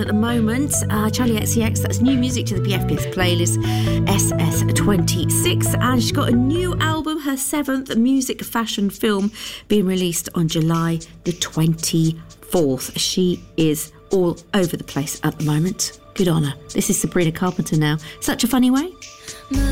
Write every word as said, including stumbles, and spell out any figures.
at the moment. Uh, Charlie X C X, that's new music to the P F P S playlist, S S twenty-six. And she's got a new album, her seventh music fashion film, being released on July the twenty-fourth. She is all over the place at the moment. Good on her. This is Sabrina Carpenter now. Such a Funny Way.